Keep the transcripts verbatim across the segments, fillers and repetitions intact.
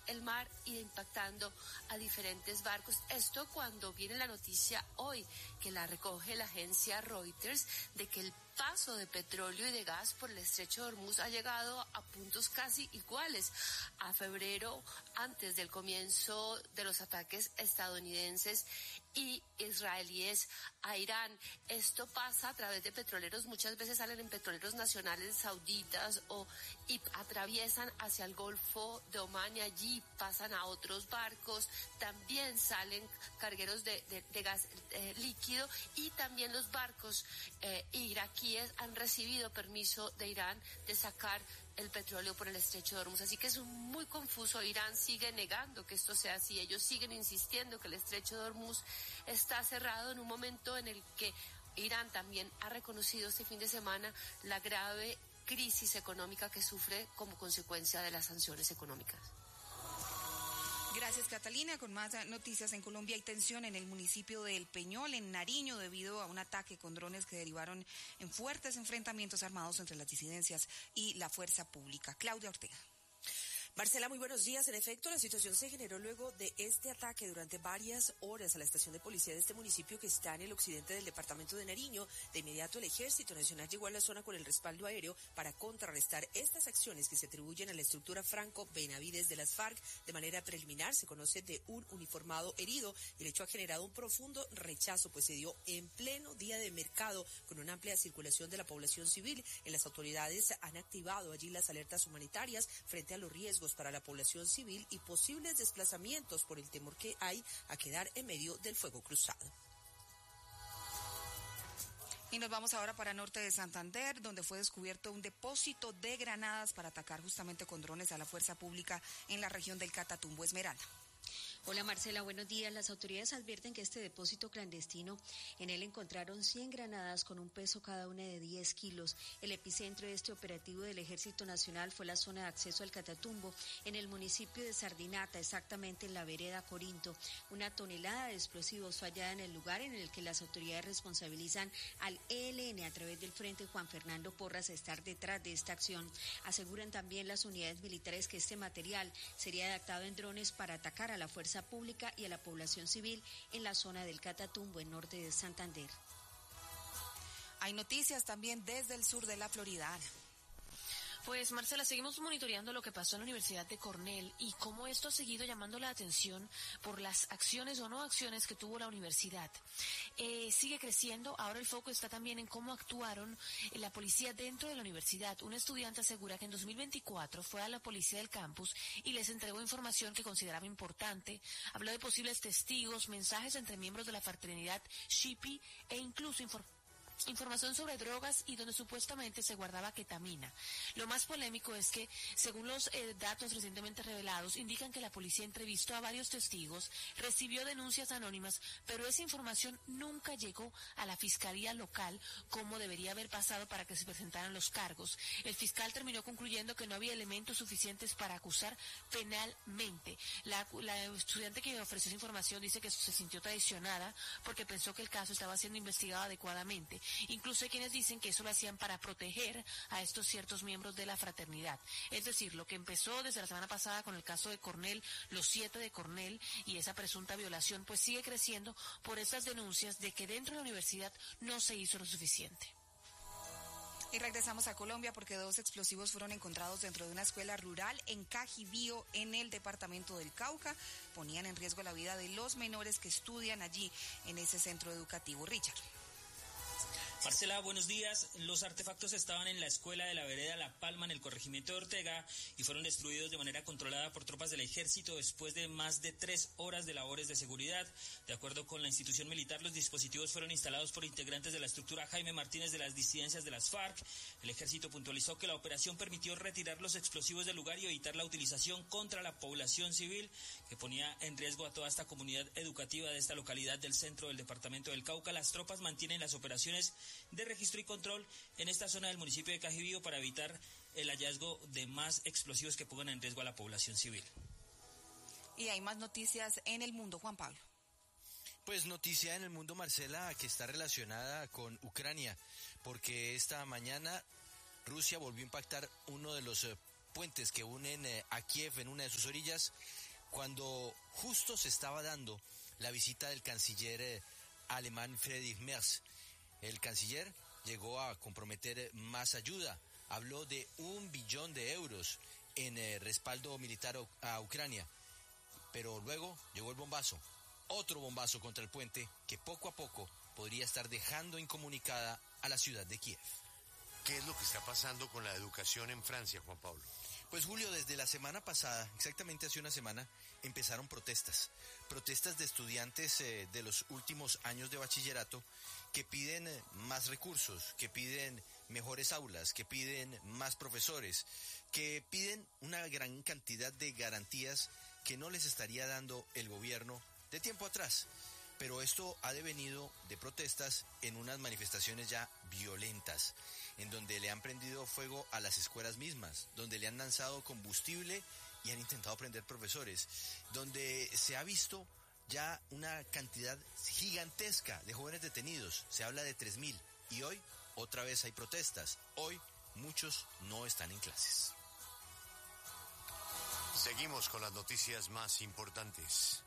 el mar y impactando a diferentes barcos. Esto cuando viene la noticia hoy, que la recoge la agencia Reuters, de que el paso de petróleo y de gas por el estrecho de Hormuz ha llegado a puntos casi iguales a febrero, antes del comienzo de los ataques estadounidenses y israelíes a Irán. Esto pasa a través de petroleros, muchas veces salen en petroleros nacionales sauditas o y atraviesan hacia el Golfo de Omán y allí pasan a otros barcos. También salen cargueros de, de, de gas eh, líquido, y también los barcos eh, iraquíes han recibido permiso de Irán de sacar el petróleo por el estrecho de Hormuz. Así que es muy confuso. Irán sigue negando que esto sea así. Ellos siguen insistiendo que el estrecho de Hormuz está cerrado en un momento en el que Irán también ha reconocido este fin de semana la grave crisis económica que sufre como consecuencia de las sanciones económicas. Gracias, Catalina. Con más noticias, en Colombia hay tensión en el municipio de El Peñol, en Nariño, debido a un ataque con drones que derivaron en fuertes enfrentamientos armados entre las disidencias y la fuerza pública. Claudia Ortega. Marcela, muy buenos días. En efecto, la situación se generó luego de este ataque durante varias horas a la estación de policía de este municipio que está en el occidente del departamento de Nariño. De inmediato, el Ejército Nacional llegó a la zona con el respaldo aéreo para contrarrestar estas acciones que se atribuyen a la estructura Franco Benavides de las FARC. De manera preliminar, se conoce de un uniformado herido. El hecho ha generado un profundo rechazo, pues se dio en pleno día de mercado con una amplia circulación de la población civil. En las autoridades han activado allí las alertas humanitarias frente a los riesgos para la población civil y posibles desplazamientos por el temor que hay a quedar en medio del fuego cruzado. Y nos vamos ahora para norte de Santander, donde fue descubierto un depósito de granadas para atacar justamente con drones a la fuerza pública en la región del Catatumbo. Esmeralda. Hola Marcela, buenos días. Las autoridades advierten que este depósito clandestino, en él encontraron cien granadas con un peso cada una de diez kilos. El epicentro de este operativo del Ejército Nacional fue la zona de acceso al Catatumbo, en el municipio de Sardinata, exactamente en la vereda Corinto. Una tonelada de explosivos fue hallada en el lugar, en el que las autoridades responsabilizan al E L N a través del Frente Juan Fernando Porras a estar detrás de esta acción. Aseguran también las unidades militares que este material sería adaptado en drones para atacar a la fuerza pública y a la población civil en la zona del Catatumbo, en norte de Santander. Hay noticias también desde el sur de la Florida. Pues Marcela, seguimos monitoreando lo que pasó en la Universidad de Cornell y cómo esto ha seguido llamando la atención por las acciones o no acciones que tuvo la universidad. Eh, sigue creciendo. Ahora el foco está también en cómo actuaron la policía dentro de la universidad. Un estudiante asegura que en dos mil veinticuatro fue a la policía del campus y les entregó información que consideraba importante. Habló de posibles testigos, mensajes entre miembros de la fraternidad Shipi e incluso información información sobre drogas y donde supuestamente se guardaba ketamina. Lo más polémico es que, según los eh, datos recientemente revelados, indican que la policía entrevistó a varios testigos, recibió denuncias anónimas, pero esa información nunca llegó a la fiscalía local como debería haber pasado para que se presentaran los cargos. El fiscal terminó concluyendo que no había elementos suficientes para acusar penalmente. La, la estudiante que ofreció esa información dice que se sintió traicionada porque pensó que el caso estaba siendo investigado adecuadamente. Incluso hay quienes dicen que eso lo hacían para proteger a estos ciertos miembros de la fraternidad. Es decir, lo que empezó desde la semana pasada con el caso de Cornell, los siete de Cornell y esa presunta violación, pues sigue creciendo por estas denuncias de que dentro de la universidad no se hizo lo suficiente. Y regresamos a Colombia porque dos explosivos fueron encontrados dentro de una escuela rural en Cajibío, en el departamento del Cauca. Ponían en riesgo la vida de los menores que estudian allí en ese centro educativo. Richard. Marcela, buenos días. Los artefactos estaban en la escuela de la vereda La Palma, en el corregimiento de Ortega, y fueron destruidos de manera controlada por tropas del ejército después de más de tres horas de labores de seguridad. De acuerdo con la institución militar, los dispositivos fueron instalados por integrantes de la estructura Jaime Martínez de las disidencias de las FARC. El ejército puntualizó que la operación permitió retirar los explosivos del lugar y evitar la utilización contra la población civil, que ponía en riesgo a toda esta comunidad educativa de esta localidad del centro del departamento del Cauca. Las tropas mantienen las operaciones de registro y control en esta zona del municipio de Cajibío para evitar el hallazgo de más explosivos que pongan en riesgo a la población civil. Y hay más noticias en el mundo, Juan Pablo. Pues noticia en el mundo, Marcela, que está relacionada con Ucrania, porque esta mañana Rusia volvió a impactar uno de los puentes que unen eh, a Kiev en una de sus orillas, cuando justo se estaba dando la visita del canciller eh, alemán Friedrich Merz. El canciller llegó a comprometer más ayuda, habló de un billón de euros en eh, respaldo militar a Ucrania, pero luego llegó el bombazo, otro bombazo contra el puente que poco a poco podría estar dejando incomunicada a la ciudad de Kiev. ¿Qué es lo que está pasando con la educación en Francia, Juan Pablo? Pues Julio, desde la semana pasada, exactamente hace una semana, empezaron protestas. Protestas de estudiantes eh, de los últimos años de bachillerato que piden eh, más recursos, que piden mejores aulas, que piden más profesores, que piden una gran cantidad de garantías que no les estaría dando el gobierno de tiempo atrás. Pero esto ha devenido de protestas en unas manifestaciones ya violentas, en donde le han prendido fuego a las escuelas mismas, donde le han lanzado combustible y han intentado prender profesores, donde se ha visto ya una cantidad gigantesca de jóvenes detenidos, se habla de tres mil, y hoy otra vez hay protestas, hoy muchos no están en clases. Seguimos con las noticias más importantes.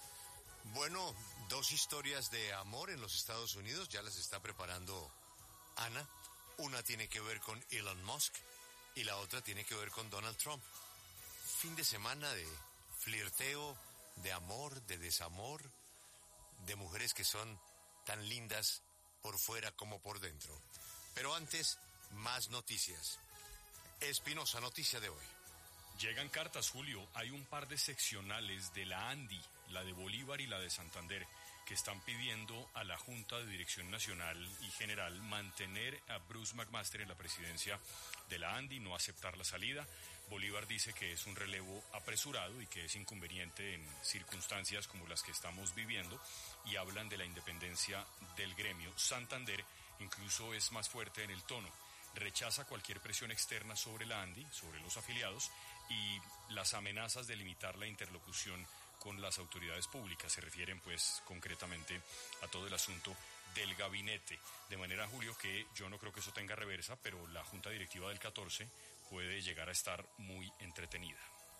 Bueno, dos historias de amor en los Estados Unidos, ya las está preparando Ana. Una tiene que ver con Elon Musk y la otra tiene que ver con Donald Trump. Fin de semana de flirteo, de amor, de desamor, de mujeres que son tan lindas por fuera como por dentro. Pero antes, más noticias. Espinosa, noticia de hoy. Llegan cartas, Julio. Hay un par de seccionales de la ANDI, la de Bolívar y la de Santander, que están pidiendo a la Junta de Dirección Nacional y General mantener a Bruce McMaster en la presidencia de la ANDI, no aceptar la salida. Bolívar dice que es un relevo apresurado y que es inconveniente en circunstancias como las que estamos viviendo, y hablan de la independencia del gremio. Santander incluso es más fuerte en el tono. Rechaza cualquier presión externa sobre la ANDI, sobre los afiliados, y las amenazas de limitar la interlocución con las autoridades públicas. Se refieren pues concretamente a todo el asunto del gabinete. De manera, Julio, que yo no creo que eso tenga reversa, pero la Junta Directiva del catorce puede llegar a estar muy entretenida.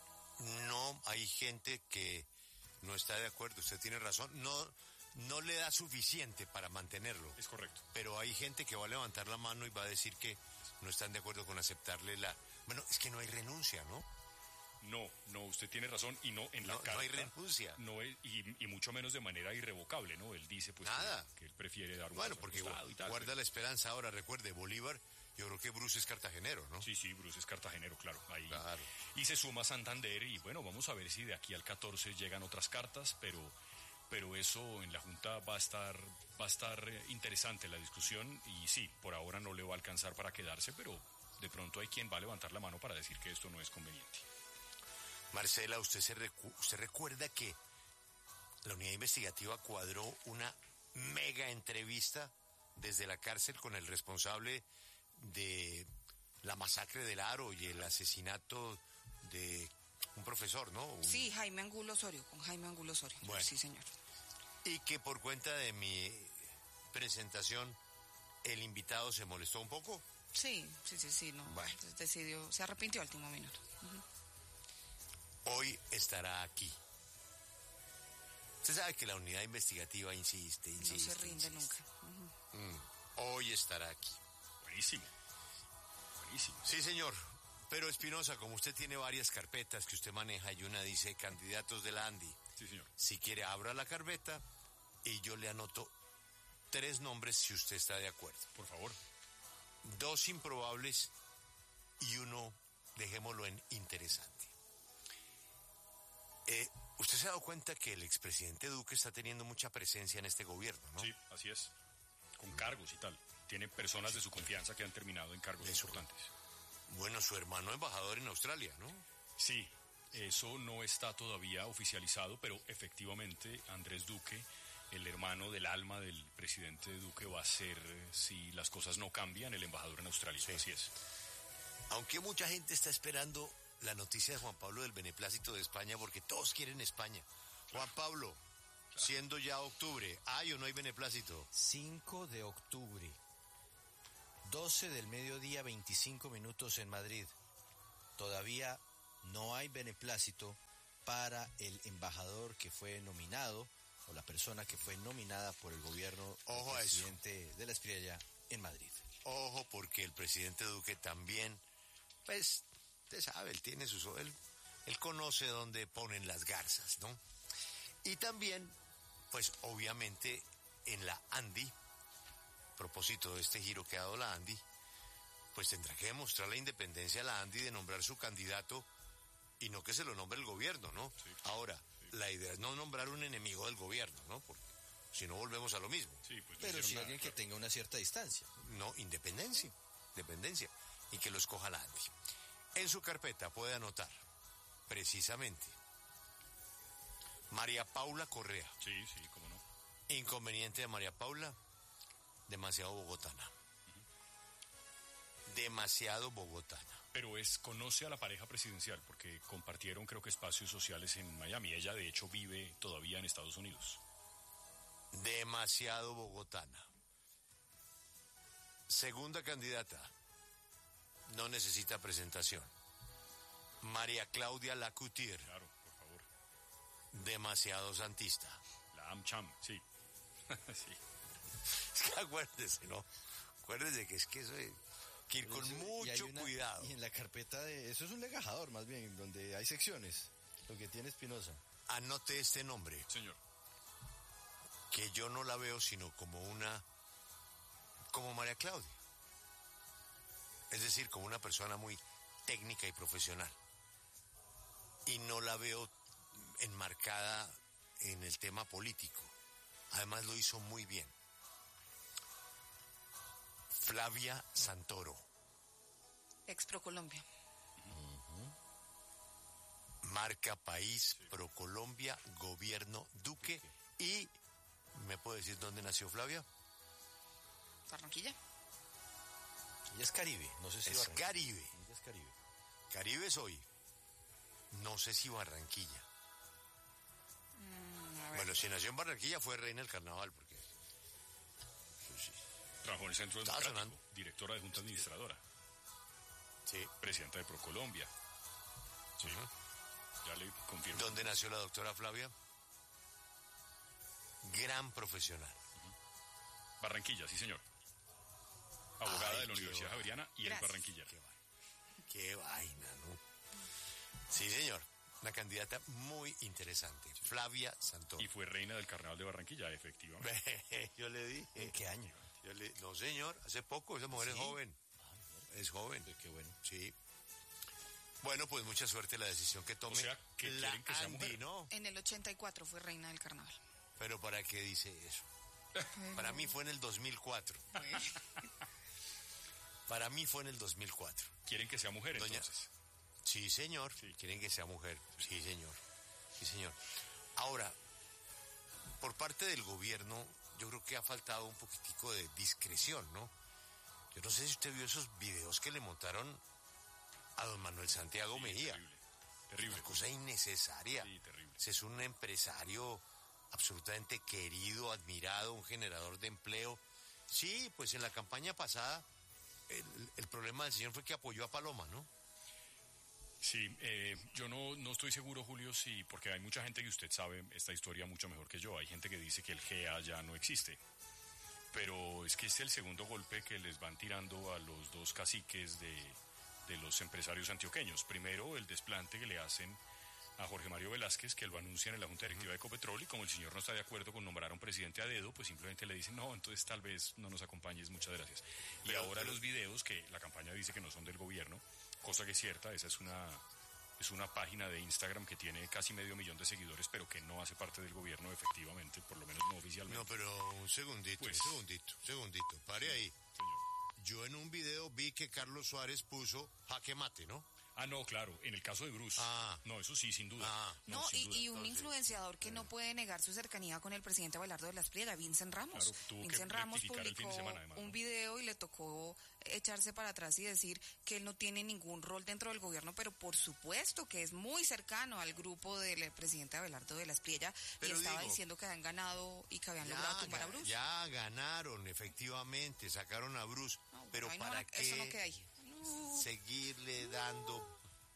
No, hay gente que no está de acuerdo, usted tiene razón, no, no le da suficiente para mantenerlo. Es correcto. Pero hay gente que va a levantar la mano y va a decir que no están de acuerdo con aceptarle la... Bueno, es que no hay renuncia, ¿no? No, no, usted tiene razón, y no en la no, carta. No hay renuncia. No es, y, y mucho menos de manera irrevocable, ¿no? Él dice pues Nada. Que, que él prefiere dar un Bueno, porque costado y tal, guarda pero... la esperanza. Ahora, recuerde, Bolívar, yo creo que Bruce es cartagenero, ¿no? Sí, sí, Bruce es cartagenero, claro. Ahí. Claro. Y se suma Santander, y bueno, vamos a ver si de aquí al catorce llegan otras cartas, pero... pero eso en la Junta va a estar va a estar interesante la discusión, y sí, por ahora no le va a alcanzar para quedarse, pero de pronto hay quien va a levantar la mano para decir que esto no es conveniente. Marcela, usted se recu- usted recuerda que la unidad investigativa cuadró una mega entrevista desde la cárcel con el responsable de la masacre del Aro y el asesinato de un profesor, ¿no? Un... Sí, Jaime Angulo Osorio, con Jaime Angulo Osorio. Bueno. Sí, señor. Y que por cuenta de mi presentación el invitado se molestó un poco. Sí, sí, sí, sí, no. Bueno. Decidió, se arrepintió al último minuto. Uh-huh. Hoy estará aquí. Usted sabe que la unidad investigativa insiste, insiste. No se rinde insiste. nunca. Uh-huh. Mm, hoy estará aquí. Buenísimo. Buenísimo. Sí, señor. Pero Espinosa, como usted tiene varias carpetas que usted maneja y una dice candidatos de la ANDI. Sí, señor. Si quiere, abra la carpeta y yo le anoto tres nombres si usted está de acuerdo. Por favor. Dos improbables y uno, dejémoslo en interesante. Eh, usted se ha dado cuenta que el expresidente Duque está teniendo mucha presencia en este gobierno, ¿no? Sí, así es. Con cargos y tal. Tiene personas de su confianza que han terminado en cargos Eso. importantes. Bueno, su hermano embajador en Australia, ¿no? Sí, eso no está todavía oficializado, pero efectivamente Andrés Duque, el hermano del alma del presidente Duque, va a ser, si las cosas no cambian, el embajador en Australia. Sí. Así es. Aunque mucha gente está esperando la noticia de Juan Pablo del beneplácito de España, porque todos quieren España. Juan Pablo, claro. Siendo ya octubre, ¿hay o no hay beneplácito? cinco de octubre. doce del mediodía, veinticinco minutos en Madrid. todavía no hay beneplácito para el embajador que fue nominado o la persona que fue nominada por el gobierno Ojo del a eso. presidente de la Espriella en Madrid. Ojo, porque el presidente Duque también, pues, usted sabe, él tiene sus... Él, él conoce dónde ponen las garzas, ¿no? Y también, pues, obviamente, en la ANDI, a propósito de este giro que ha dado la ANDI, pues tendrá que demostrar la independencia a la ANDI de nombrar su candidato y no que se lo nombre el gobierno, ¿no? Sí. Ahora, sí. La idea es no nombrar un enemigo del gobierno, ¿no? Porque si no volvemos a lo mismo. Sí, pues no Pero hicieron si nada, alguien que claro. tenga una cierta distancia. No, independencia, dependencia, y que lo escoja la ANDI. En su carpeta puede anotar, precisamente, María Paula Correa. Sí, sí, cómo no. Inconveniente de María Paula, demasiado bogotana. Demasiado bogotana. Pero es, conoce a la pareja presidencial, porque compartieron, creo que, espacios sociales en Miami. Ella, de hecho, vive todavía en Estados Unidos. Demasiado bogotana. Segunda candidata, no necesita presentación. María Claudia Lacutier, Claro, por favor. demasiado santista. La AmCham, sí. Sí. Es que acuérdese, ¿no? Acuérdese que es que eso es que ir con Eso- y hay mucho una- cuidado. Y en la carpeta de... Eso es un legajador, más bien, donde hay secciones. Lo que tiene Espinosa. Anote este nombre, Señor. que yo no la veo sino como una, como María Claudia. Es decir, como una persona muy técnica y profesional. Y no la veo enmarcada en el tema político. Además lo hizo muy bien. Flavia Santoro, Ex Procolombia. marca País, Procolombia, Gobierno Duque. Y, ¿me puede decir dónde nació Flavia? Barranquilla. Ella es Caribe, no sé si Es Barranquilla. Caribe. Ella es Caribe. Caribe es hoy. No sé si Barranquilla. Mm, a ver. Bueno, si nació en Barranquilla fue reina del carnaval, porque... Sí, sí. Trabajó en el Centro Estaba Democrático, sonando. directora de Junta Administradora, Sí. presidenta de Procolombia. Sí, ya le confirmo. ¿Dónde nació la doctora Flavia? Gran profesional. Barranquilla, sí, señor. Abogada Ay, de la qué Universidad va- Javeriana y Gracias. el Barranquilla. Qué vaina. Qué vaina, ¿no? Sí, señor. Una candidata muy interesante. Flavia Santoro. Y fue reina del Carnaval de Barranquilla, efectivamente. Yo le dije. ¿En qué año? Yo le, no, señor. Hace poco. Esa mujer ¿Sí? es joven. Es joven. Qué bueno. Sí. Bueno, pues mucha suerte la decisión que tome O sea, que la quieren que sea Andy, mujer. ¿no? En el ochenta y cuatro fue reina del carnaval. Pero ¿para qué dice eso? Para mí fue en el dos mil cuatro. Para mí fue en el dos mil cuatro. Quieren que sea mujer, Doña- entonces. Sí, señor. Sí. Quieren que sea mujer. Sí, señor. Sí, señor. Ahora, por parte del gobierno, yo creo que ha faltado un poquitico de discreción, ¿no? Yo no sé si usted vio esos videos que le montaron a don Manuel Santiago Sí, Mejía. terrible. Terrible. Una cosa innecesaria. Sí, terrible. Ese es un empresario absolutamente querido, admirado, un generador de empleo. Sí, pues en la campaña pasada el, el problema del señor fue que apoyó a Paloma, ¿no? Sí, eh, yo no, no estoy seguro, Julio, sí, porque hay mucha gente que usted sabe esta historia mucho mejor que yo. Hay gente que dice que el G A ya no existe. Pero es que es el segundo golpe que les van tirando a los dos caciques de, de los empresarios antioqueños. Primero, el desplante que le hacen a Jorge Mario Velázquez, que lo anuncian en la Junta Directiva de Ecopetrol, y como el señor no está de acuerdo con nombrar a un presidente a dedo, pues simplemente le dicen, no, entonces tal vez no nos acompañes, muchas gracias. Y Pero- ahora pero- los videos que la campaña dice que no son del gobierno, cosa que es cierta, esa es una, es una página de Instagram que tiene casi medio millón de seguidores, pero que no hace parte del gobierno, efectivamente, por lo menos no oficialmente. No, pero un segundito, Pues- un segundito, un segundito. Pare ahí. Señor. Yo en un video vi que Carlos Suárez puso jaque mate, ¿no? Ah, no, claro, en el caso de Bruce. Ah. No, eso sí, sin duda. Ah. No, sin y, duda. y un influenciador que no puede negar su cercanía con el presidente Abelardo de la Espriella, Vincent Ramos. Claro, tuvo que Vincent Ramos rectificar el fin de publicó semana, además, un ¿no? video y le tocó echarse para atrás y decir que él no tiene ningún rol dentro del gobierno, pero por supuesto que es muy cercano al grupo del presidente Abelardo de la Espriella, y Pero estaba digo, diciendo que habían ganado y que habían logrado tumbar a ga- Bruce. ya ganaron, efectivamente, sacaron a Bruce. No, pero ahí no ¿para van a- eso no qué queda ahí. No. seguirle dando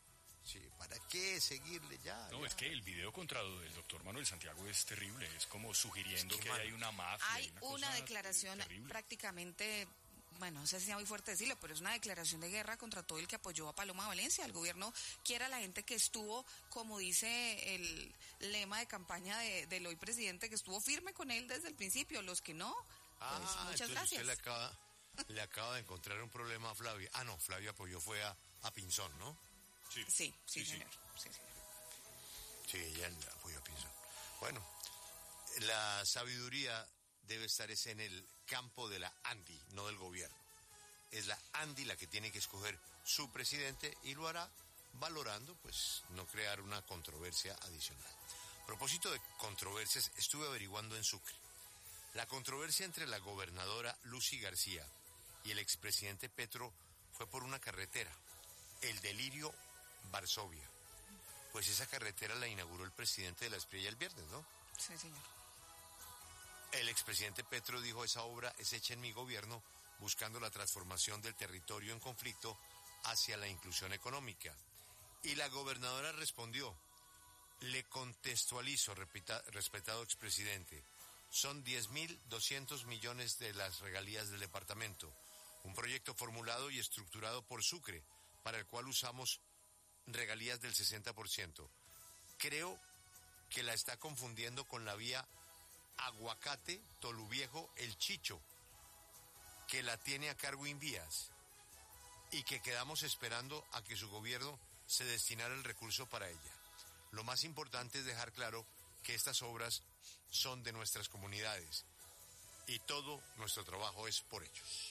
Sí, ¿para qué seguirle ya? No, ya. es que el video contra el doctor Manuel Santiago es terrible, es como sugiriendo es que, que man, hay una mafia. Hay una, una cosa declaración terrible. prácticamente, bueno, no sé si sea muy fuerte decirlo, pero es una declaración de guerra contra todo el que apoyó a Paloma Valencia. El gobierno quiere a la gente que estuvo, como dice el lema de campaña de, del hoy presidente, que estuvo firme con él desde el principio. Los que no, Ah, pues muchas entonces gracias. usted le acaba, le acaba de encontrar un problema a Flavia. Ah, no, Flavia apoyó fue a, a Pinzón, ¿no? Sí, Sí, sí, sí, sí. señor. Sí, señor. Sí, ella apoyó a Pinzón. Bueno, la sabiduría debe estar es en el campo de la Andi, no del gobierno. Es la Andi la que tiene que escoger su presidente y lo hará valorando, pues, no crear una controversia adicional. A propósito de controversias, estuve averiguando en Sucre. La controversia entre la gobernadora Lucy García y el expresidente Petro fue por una carretera, el Delirio Varsovia. Pues esa carretera la inauguró el presidente de la Espriella el viernes, ¿no? Sí, señor. El expresidente Petro dijo, esa obra es hecha en mi gobierno buscando la transformación del territorio en conflicto hacia la inclusión económica. Y la gobernadora respondió, le contextualizo, repita, respetado expresidente, son diez mil doscientos millones de las regalías del departamento, un proyecto formulado y estructurado por Sucre, para el cual usamos regalías del sesenta por ciento. Creo que la está confundiendo con la vía Aguacate, Toluviejo, El Chicho, que la tiene a cargo Invías y que quedamos esperando a que su gobierno se destinara el recurso para ella. Lo más importante es dejar claro que estas obras son de nuestras comunidades y todo nuestro trabajo es por ellos.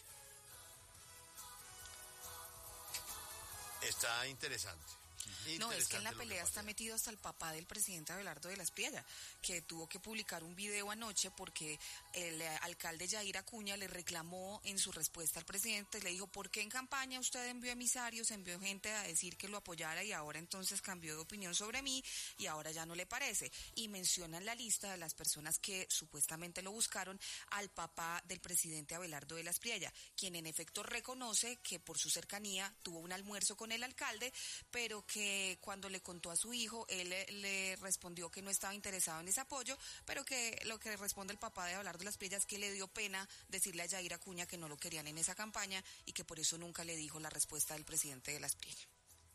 Está interesante. No, es que en la Interesante lo pelea que está pasa. metido hasta el papá del presidente Abelardo de la Espriella, que tuvo que publicar un video anoche porque el eh, alcalde Yair Acuña le reclamó en su respuesta al presidente, le dijo, ¿por qué en campaña usted envió emisarios, envió gente a decir que lo apoyara y ahora entonces cambió de opinión sobre mí y ahora ya no le parece? Y menciona en la lista de las personas que supuestamente lo buscaron al papá del presidente Abelardo de la Espriella, quien en efecto reconoce que por su cercanía tuvo un almuerzo con el alcalde, pero que que cuando le contó a su hijo, él le, le respondió que no estaba interesado en ese apoyo, pero que lo que responde el papá de Abelardo de la Espriella es que le dio pena decirle a Yair Acuña que no lo querían en esa campaña y que por eso nunca le dijo la respuesta del presidente de la Espriella.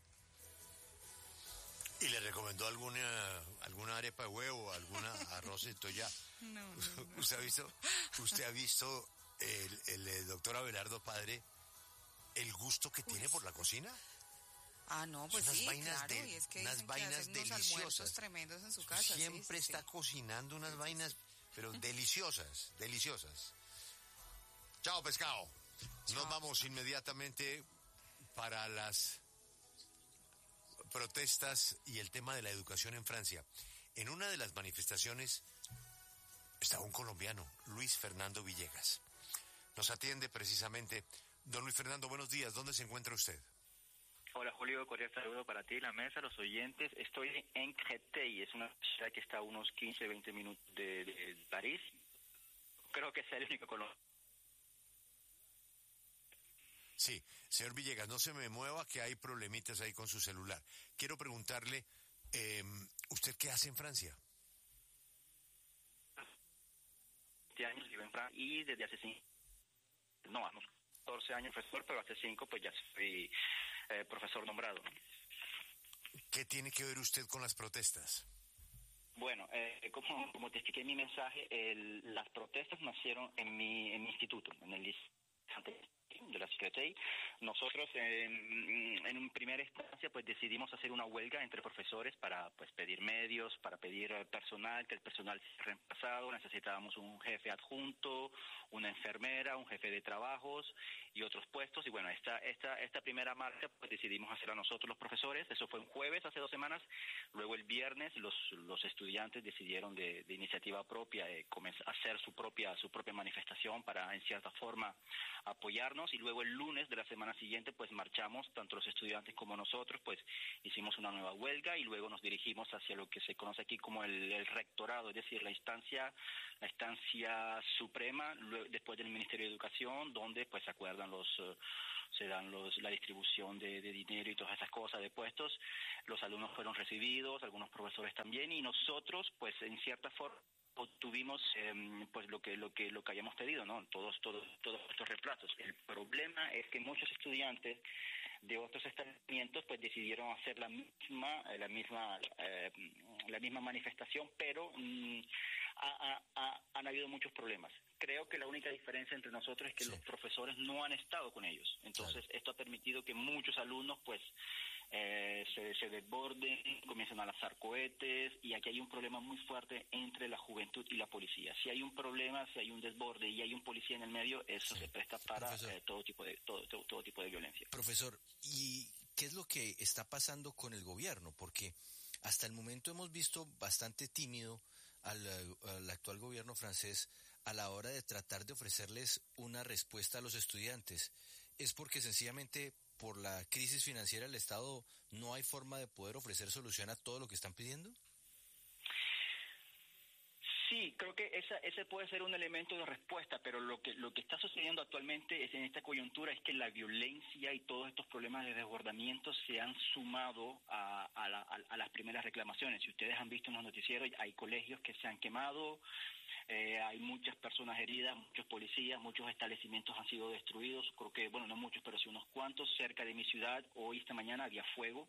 ¿Y le recomendó alguna alguna arepa de huevo, alguna arroz de toya? No, no, no. ¿Usted ha visto, usted ha visto el, el, el doctor Abelardo padre, el gusto que tiene por la cocina? Ah, no, pues unas sí, vainas claro, de- y es que unas dicen vainas que hacen unos deliciosas. almuerzos tremendos en su casa. Siempre sí, sí, está sí. cocinando unas vainas, pero deliciosas, deliciosas. Chao, pescado. Nos Chao, vamos inmediatamente para las protestas y el tema de la educación en Francia. En una de las manifestaciones estaba un colombiano, Luis Fernando Villegas. Nos atiende precisamente. Don Luis Fernando, buenos días. ¿Dónde se encuentra usted? Hola Julio, cordial saludo para ti, la mesa, los oyentes. Estoy en Créteil, es una ciudad que está a unos quince, veinte minutos de, de París. Creo que es el único colombiano. Sí, señor Villegas, no se me mueva que hay problemitas ahí con su celular. Quiero preguntarle, eh, ¿usted qué hace en Francia? años vivo en Francia y desde hace cinco, no, unos catorce años profesor, pero hace cinco pues ya soy eh, profesor nombrado. ¿Qué tiene que ver usted con las protestas? Bueno, eh, como, como te expliqué en mi mensaje, el, las protestas nacieron en mi, en mi instituto, en el liceo de la Secretaría. Nosotros en, en una primera instancia pues decidimos hacer una huelga entre profesores para pues pedir medios, para pedir personal, que el personal sea reemplazado. Necesitábamos un jefe adjunto, una enfermera, un jefe de trabajos y otros puestos. Y bueno, esta esta esta primera marcha pues decidimos hacerla nosotros los profesores. Eso fue un jueves hace dos semanas. Luego el viernes los los estudiantes decidieron de, de iniciativa propia eh, comenzar a hacer su propia su propia manifestación para en cierta forma apoyarnos. Y luego el lunes de la semana semana siguiente pues marchamos, tanto los estudiantes como nosotros, pues hicimos una nueva huelga y luego nos dirigimos hacia lo que se conoce aquí como el, el rectorado, es decir, la instancia, la instancia suprema luego, después del Ministerio de Educación, donde pues se acuerdan los... Uh, se dan los, la distribución de, de dinero y todas esas cosas, de puestos. Los alumnos fueron recibidos, algunos profesores también, y nosotros, pues, en cierta forma, obtuvimos eh, pues lo que lo que lo que habíamos pedido, ¿no? Todos todos todos estos reemplazos. El problema es que muchos estudiantes de otros establecimientos pues decidieron hacer la misma la misma eh, la misma manifestación, pero mm, ha, ha, han habido muchos problemas. Creo que la única diferencia entre nosotros es que sí. los profesores no han estado con ellos. Entonces, claro. esto ha permitido que muchos alumnos, pues, eh, se, se desborden, comiencen a lanzar cohetes, y aquí hay un problema muy fuerte entre la juventud y la policía. Si hay un problema, si hay un desborde y hay un policía en el medio, eso sí. se presta para eh, todo tipo de todo, todo, todo tipo de violencia. Profesor, ¿y qué es lo que está pasando con el gobierno? Porque hasta el momento hemos visto bastante tímido al, al actual gobierno francés a la hora de tratar de ofrecerles una respuesta a los estudiantes. ¿Es porque sencillamente por la crisis financiera del Estado no hay forma de poder ofrecer solución a todo lo que están pidiendo? Sí, creo que esa, ese puede ser un elemento de respuesta, pero lo que lo que está sucediendo actualmente es en esta coyuntura es que la violencia y todos estos problemas de desbordamiento se han sumado a, a, la, a, a las primeras reclamaciones. Si ustedes han visto en los noticieros, hay colegios que se han quemado, eh, hay muchas personas heridas, muchos policías, muchos establecimientos han sido destruidos, creo que, bueno, no muchos, pero sí unos cuantos. Cerca de mi ciudad, hoy, esta mañana, había fuego.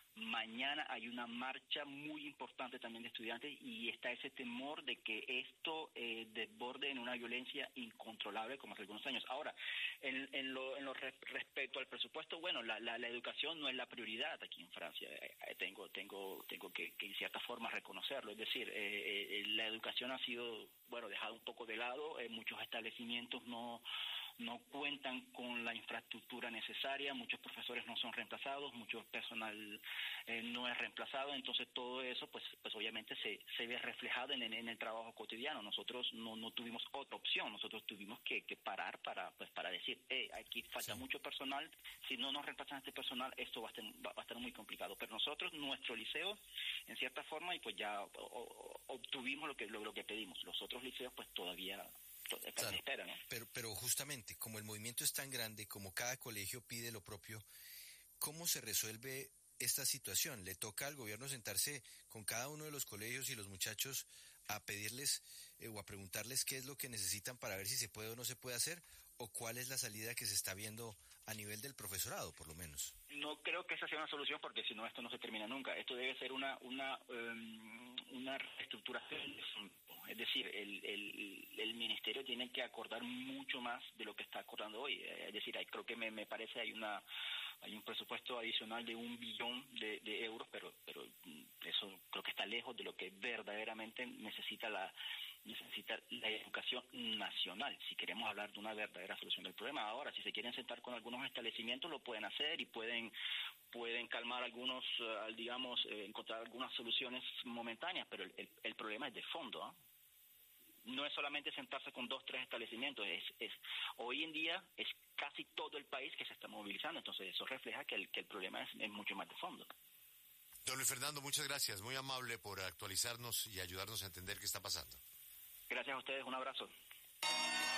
Mañana hay una marcha muy importante también de estudiantes y está ese temor de que esto eh, desborde en una violencia incontrolable como hace algunos años. Ahora, en, en lo, en lo re, respecto al presupuesto, bueno, la, la, la educación no es la prioridad aquí en Francia. Eh, eh, tengo tengo tengo que, que en cierta forma reconocerlo. Es decir, eh, eh, la educación ha sido, bueno, dejada un poco de lado. Eh, muchos establecimientos no... no cuentan con la infraestructura necesaria, muchos profesores no son reemplazados, mucho personal eh, no es reemplazado, entonces todo eso pues pues obviamente se se ve reflejado en, en el trabajo cotidiano. Nosotros no no tuvimos otra opción, nosotros tuvimos que, que parar para pues para decir, eh, aquí falta sí. mucho personal, si no nos reemplazan este personal, esto va a, estar, va a estar muy complicado. Pero nosotros, nuestro liceo, en cierta forma, y pues ya o, o, obtuvimos lo que lo, lo que pedimos. Los otros liceos pues todavía... Claro, espera, ¿no? pero, pero justamente, como el movimiento es tan grande, como cada colegio pide lo propio, ¿cómo se resuelve esta situación? ¿Le toca al gobierno sentarse con cada uno de los colegios y los muchachos a pedirles eh, o a preguntarles qué es lo que necesitan para ver si se puede o no se puede hacer? ¿O cuál es la salida que se está viendo a nivel del profesorado, por lo menos? No creo que esa sea una solución, porque si no, esto no se termina nunca. Esto debe ser una una um, una reestructuración. Es decir, el, el, el ministerio tiene que acordar mucho más de lo que está acordando hoy. Es decir, hay, creo que me, me parece hay una hay un presupuesto adicional de un billón de, de euros, pero pero eso creo que está lejos de lo que verdaderamente necesita la necesita la educación nacional, si queremos hablar de una verdadera solución del problema. Ahora, si se quieren sentar con algunos establecimientos, lo pueden hacer y pueden pueden calmar algunos, uh, digamos, eh, encontrar algunas soluciones momentáneas, pero el, el, el problema es de fondo, ¿eh? No es solamente sentarse con dos, tres establecimientos, es, es hoy en día es casi todo el país que se está movilizando, entonces eso refleja que el, que el problema es, es mucho más de fondo. Don Luis Fernando, muchas gracias, muy amable por actualizarnos y ayudarnos a entender qué está pasando. Gracias a ustedes, un abrazo.